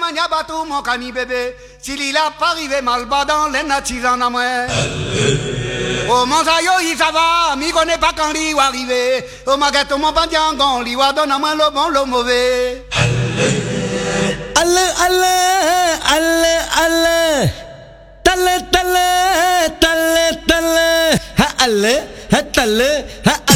mania bateau mon cani bébé. S'il a pas arrivé mal bas dans les natis en amoué. Oh mon sayo, il ça va, mi connaît pas quand lui va arriver. Oh ma gâteau, mon bandiangon, lui va donner à moi le bon, le mauvais. Allez, allez, allez, allez. Tale, tale, tale, tale. Ha, allez, ha, tale, ha,